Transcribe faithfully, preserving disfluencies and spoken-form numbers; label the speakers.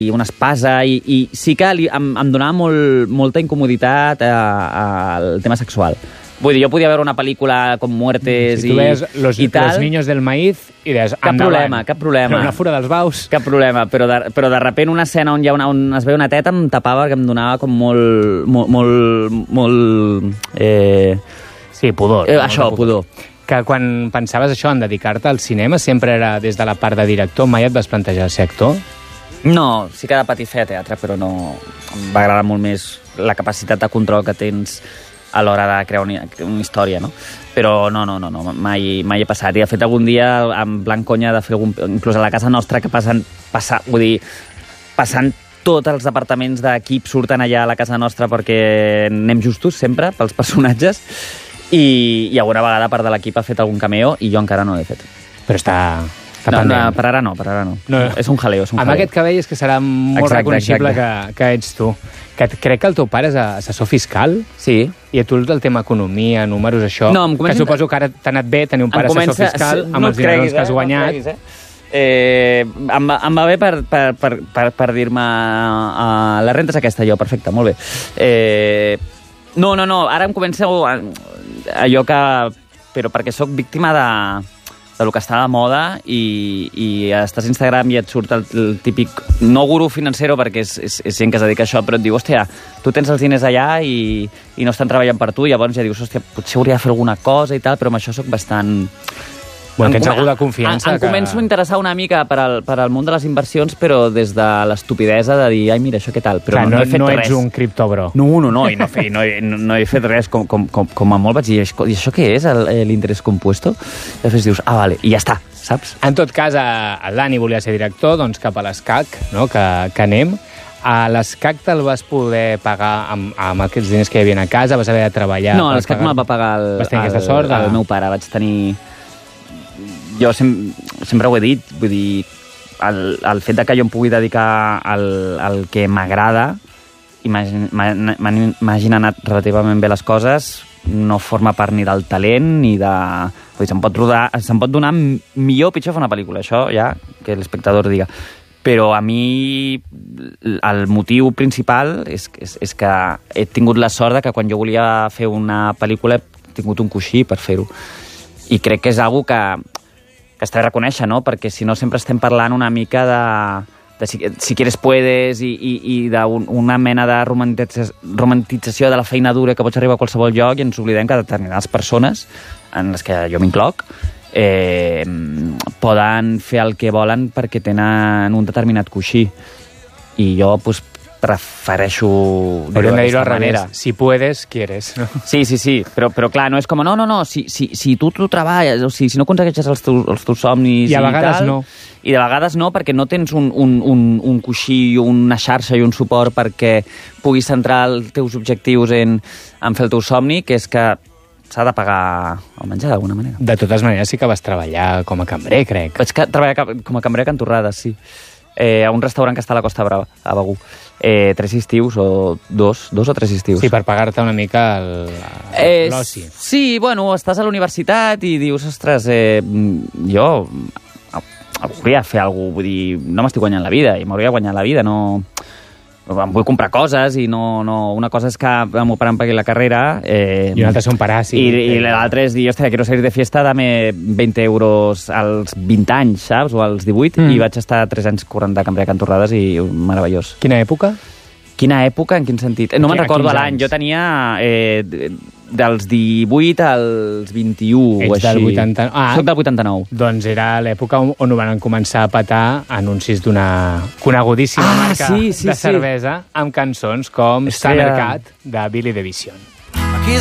Speaker 1: i una espasa, i, i sí que li, em, em donava molt, molta incomoditat al tema sexual. Vull dir, jo podia veure una pel·lícula com Muertes
Speaker 2: si
Speaker 1: i,
Speaker 2: ves los,
Speaker 1: i tal...
Speaker 2: Los niños del maíz i deies,
Speaker 1: cap problema, cap problema.
Speaker 2: Però una fura dels baus.
Speaker 1: Cap problema, però de, però de repent una escena on, hi ha una, on es veu una teta em tapava, que em donava com molt... molt, molt, molt eh...
Speaker 2: Sí, pudor.
Speaker 1: Eh, això, pudor.
Speaker 2: Que quan pensaves això, en dedicar-te al cinema, sempre era des de la part de director, mai et vas plantejar ser actor?
Speaker 1: No, sí que de petit feia teatre, però no... Em va agradar molt més la capacitat de control que tens a l'hora de crear una, una història, no? Però no, no, no, no mai, mai he passat. I de fet algun dia, en blanc conya, de fer algun... Inclús a la casa nostra, que passen... Passa, vull dir, passant tots els departaments d'equip surten allà a la casa nostra perquè anem justos sempre pels personatges i, i alguna vegada part de l'equip ha fet algun cameo i jo encara no l'he fet.
Speaker 2: Però està...
Speaker 1: No, no, per ara no, per ara no. no. És un jaleo, és un
Speaker 2: amb
Speaker 1: jaleo.
Speaker 2: aquest cabell és que serà molt
Speaker 1: exacte,
Speaker 2: reconeixible
Speaker 1: exacte.
Speaker 2: Que, que ets tu. Que crec que el teu pare és assessor fiscal.
Speaker 1: Sí.
Speaker 2: I a tu el tema economia, números, això...
Speaker 1: No,
Speaker 2: que suposo que ara t'ha anat bé tenir un pare comença... assessor fiscal amb no els dinerons que has guanyat. No creguis,
Speaker 1: eh? Eh, em, em va bé per, per, per, per, per dir-me uh, la renta és aquesta, jo, perfecte, molt bé. Eh, no, no, no, ara em comença allò que... Però perquè sóc víctima de... del que està de moda i, i estàs a Instagram i et surt el, el típic, no guru financero perquè és, és, és gent que es dedica a això, però et diu, hòstia, tu tens els diners allà i, i no estan treballant per tu, i llavors ja dius, hòstia, potser hauria de fer alguna cosa i tal, però amb això sóc bastant...
Speaker 2: Bueno, tens algú de confiança.
Speaker 1: Em, em
Speaker 2: que...
Speaker 1: començo a interessar una mica per al, per al món de les inversions, però des de l'estupidesa de dir, ai, mira, això què tal? Però
Speaker 2: Clar,
Speaker 1: no,
Speaker 2: no,
Speaker 1: no he fet
Speaker 2: no
Speaker 1: res.
Speaker 2: ets un criptobro.
Speaker 1: No, no, no, i no, fe, no, he, no, no he fet res, com, com, com, com a molt vaig dir, i això què és, l'interès compuesto? I després dius, ah, vale, i ja està, saps?
Speaker 2: En tot cas, el Dani volia ser director, doncs cap a l'ESCAC, no? que, que anem. A l'ESCAC te'l vas poder pagar amb, amb aquests diners que hi havia a casa, vas haver de treballar...
Speaker 1: No, l'ESCAC pagar... me'l va pagar el,
Speaker 2: vas tenir
Speaker 1: el,
Speaker 2: aquesta sort,
Speaker 1: el, el meu pare, vaig tenir... Jo sem sempre ho he dit, vull dir, el, el fet de que jo em pugui dedicar al, al que m'agrada i m'hagin anat relativament bé les coses, no forma part ni del talent ni de... Vull dir, se'm pot, rodar, se'm pot donar millor o pitjor fer una pel·lícula, això ja que l'espectador diga. Però a mi el motiu principal és, és, és que he tingut la sort de que quan jo volia fer una pel·lícula he tingut un coixí per fer-ho. I crec que és algo que... que està bé reconèixer, no? Perquè si no sempre estem parlant una mica de, de si, si quieres puedes i, i, i d'una mena de romantització, romantització de la feina dura que pots arribar a qualsevol lloc i ens oblidem que determinades persones, en les que jo m'incloc, eh, poden fer el que volen perquè tenen un determinat coixí. I jo, doncs, prefereixo
Speaker 2: dir-ho d'aquesta manera. Si puedes, quieres. No?
Speaker 1: Sí, sí, sí, però, però clar, no és com, no, no, no, si, si, si tu tu treballes, o sigui, si no aconsegueixes els teus, els teus somnis i,
Speaker 2: I a vegades
Speaker 1: tal,
Speaker 2: no.
Speaker 1: I de vegades no, perquè no tens un, un, un, un coixí, una xarxa i un suport perquè puguis centrar els teus objectius en, en fer el teu somni, que és que s'ha de pagar el menjar d'alguna manera.
Speaker 2: De totes maneres sí que vas treballar com a cambrer, crec.
Speaker 1: Vaig treballar com a cambrer a Can Torrades, sí. Eh, a un restaurant que està a la Costa Brava, a Begur. Eh, tres estius o dos, dos o tres estius.
Speaker 2: Sí, per pagar-te una mica l'oci.
Speaker 1: Eh, sí, bueno, estàs a la universitat i dius, ostres, eh, jo hauria de fer alguna cosa, vull dir, no m'estic guanyant la vida i m'hauria de guanyar la vida, no... Em vull comprar coses i no, no... Una cosa és que el meu pare em pagui la carrera... Eh,
Speaker 2: I una altra és un paràsit.
Speaker 1: I, i l'altra és dir, ostres, quiero salir de fiesta, dame veinte euros als vint anys, saps? O als divuit, mm. i vaig estar tres anys corrent de cambrer a Can Torrades i meravellós.
Speaker 2: Quina època?
Speaker 1: Quina època? En quin sentit? No me'n recordo l'any. Jo tenia eh, dels divuit als vint-i-u o així.
Speaker 2: Ets del vuitanta-nou. Ah,
Speaker 1: soc del vuitanta-nou.
Speaker 2: Doncs era l'època on van començar a petar anuncis d'una conegudíssima
Speaker 1: ah,
Speaker 2: marca
Speaker 1: sí, sí,
Speaker 2: de cervesa
Speaker 1: sí.
Speaker 2: amb cançons com Summer Cat de Billy the Vision.